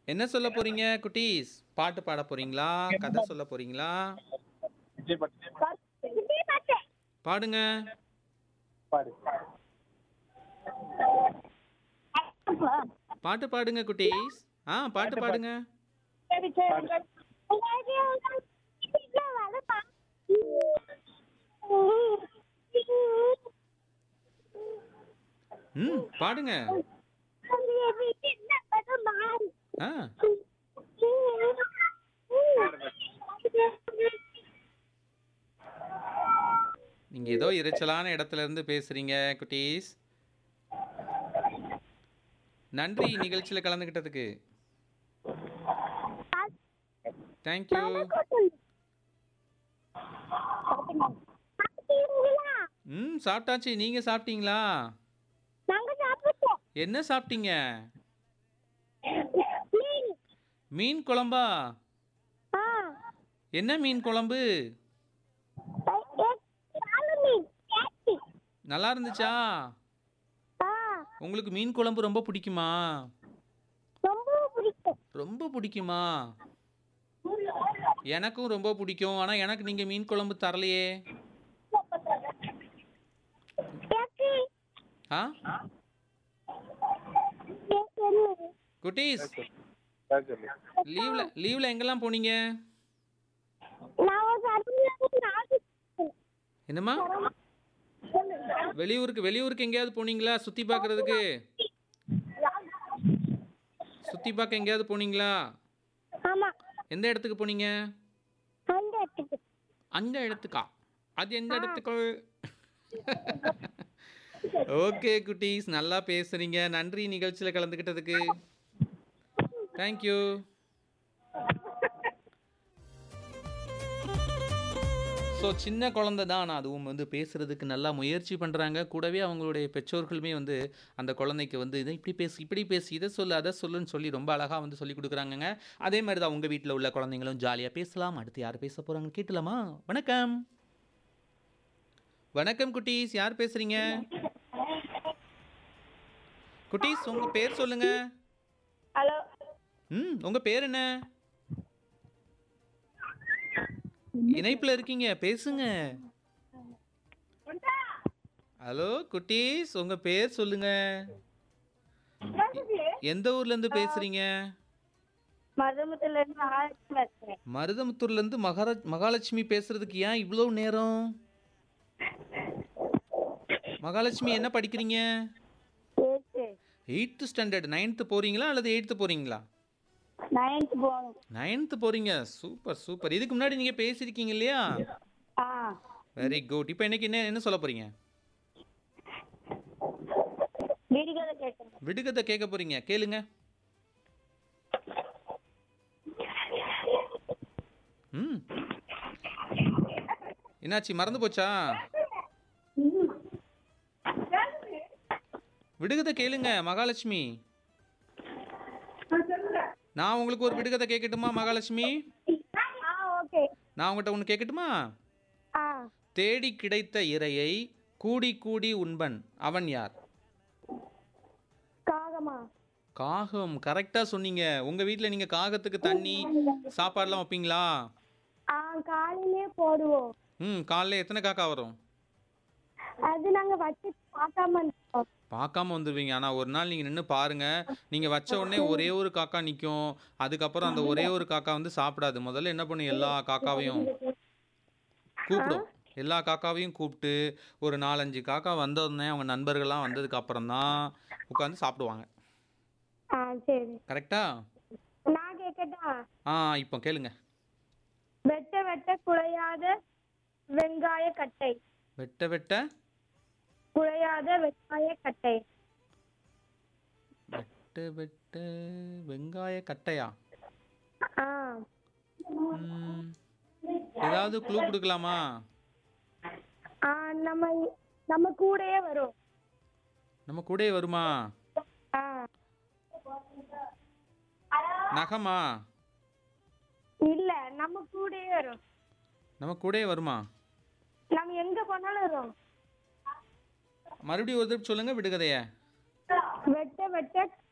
என்ன சொல்ல போறீங்க குட்டீஸ்? பாட்டு பாட போறீங்களா? கதை சொல்ல போறீங்களா? விஜய் பாட்டு பாடுங்க. பாடு. பாட்டு பாடுங்க குட்டீஸ். பாட்டு பாட்டு பாடு. பாடுங்க. பாடுங்க. ஆ நீங்க ஏதோ இரைச்சலான இடத்துல இருந்து பேசுறீங்க குட்டீஸ். நன்றி நிகழ்ச்சியில கலந்துக்கிட்டதுக்கு. தேங்க்யூ. சாப்பிட்டாச்சு. நீங்க சாப்பிட்டீங்களா? என்ன சாப்பிட்டீங்க? மீன் குழம்பா? என்ன மீன் குழம்பு? நல்லா இருந்துச்சா? உங்களுக்கு மீன் குழம்பு ரொம்ப பிடிக்குமா? ரொம்ப பிடிக்குமா? எனக்கும் ரொம்ப பிடிக்கும். ஆனா எனக்கு நீங்க மீன் குழம்பு தரலையே. ஆ குட்டீஸ், லீவ்ல எங்கெல்லாம் போனீங்க? என்னம்மா? வெளியூருக்கு எங்கேயாவது போனீங்களா? சுத்தி பார்க்கறதுக்கு? சுத்தி பார்க்க எங்கேயாவது போனீங்களா? எந்த இடத்துக்கு போனீங்க? அந்த இடத்துக்கா? அது எந்த இடத்துக்கு? ஓகே குட்டீஸ், நல்லா பேசுறீங்க. நன்றி நிகழ்ச்சியில கலந்துக்கிட்டதுக்கு. தேங்க்யூ. ஸோ சின்ன குழந்தை தான். ஆனால் அதுவும் வந்து பேசுகிறதுக்கு நல்லா முயற்சி பண்ணுறாங்க. கூடவே அவங்களுடைய பெற்றோர்களுமே வந்து அந்த குழந்தைக்கு வந்து இதை இப்படி பேசி இதை சொல்லு அதை சொல்லுன்னு சொல்லி ரொம்ப அழகாக வந்து சொல்லி கொடுக்குறாங்கங்க. அதே மாதிரி தான் உங்கள் வீட்டில் உள்ள குழந்தைங்களும் ஜாலியாக பேசலாம். அடுத்து யார் பேச போகிறாங்க கேட்கலாமா? வணக்கம். வணக்கம் குட்டீஸ், யார் பேசுகிறீங்க? குட்டீஸ் உங்கள் பேர் சொல்லுங்க. ஹலோ. உங்கள் பேர் என்ன? இணைப்பில் இருக்கீங்க, பேசுங்க. ஹலோ குட்டீஸ், உங்க பேர் சொல்லுங்க. எந்த ஊர்ல இருந்து பேசுறீங்க? மருதமுத்தூர்ல இருந்து மகாலட்சுமி பேசுறதுக்கு ஏன் இவ்வளவு நேரம்? மகாலட்சுமி என்ன படிக்கிறீங்க? 8th standard. 9th போறீங்களா அல்லது 8th போறீங்களா? 9th போறீங்க. Super super. இதுக்கு முன்னாடி நீங்க பேசிருக்கீங்க இல்லையா? Very good. இப்போ இன்னைக்கு என்ன சொல்ல போறீங்க? விடுகதை கேட்க போறீங்க. கேளுங்க. என்னாச்சு, மறந்து போச்சா? விடுகதை கேளுங்க மகாலட்சுமி. நான் உங்களுக்கு ஒரு விடுகதை கேட்கட்டுமா மகாலட்சுமி? நான் உங்கள்கிட்ட ஒன்று கேட்கட்டுமா? தேடி கிடைத்த இரையை கூடி கூடி உண்பன், அவன் யார்? காகம். கரெக்டா சொன்னீங்க. உங்க வீட்டில் நீங்க காகத்துக்கு தண்ணி சாப்பாடுலாம் வைப்பீங்களா? காலையிலே போடுவோம். காலைல எத்தனை காக்கா வரும்? அது நாங்க வச்சு பார்க்காம வந்துடுவீங்க. ஆனால் ஒரு நாள் நீங்கள் நின்று பாருங்க. நீங்கள் வச்ச உடனே ஒரே ஒரு காக்கா நிற்கும். அதுக்கப்புறம் அந்த ஒரே ஒரு காக்கா வந்து சாப்பிடாது. முதல்ல என்ன பண்ணும், எல்லா காக்காவையும் கூப்பிடும். எல்லா காக்காவையும் கூப்பிட்டு ஒரு 4-5 காக்கா வந்தோடனே அவங்க நண்பர்கள்லாம் வந்ததுக்கு அப்புறம் தான் உட்காந்து சாப்பிடுவாங்க. கரெக்டா? நான் கேட்கட்டா? இப்போ கேளுங்க. வெட்ட வெட்ட குழையாத வெங்காய கட்டை. வெட்ட வெட்ட குழையாத வெங்காய கட்டை. வெட்ட வெட்ட வெங்காய கட்டையா? ஏதாவது க்ளூ கொடுக்கலாமா? நம்ம கூடயே வரும். நம்ம கூடயே வருமா? நகமா? இல்ல, நம்ம கூடயே வரும். நம்ம கூடயே வருமா? நம்ம எங்க போனாலும் வரும். மறுபடியும் ஒரு தடவை சொல்லுங்க விடுகதைய. வெட்ட வெட்ட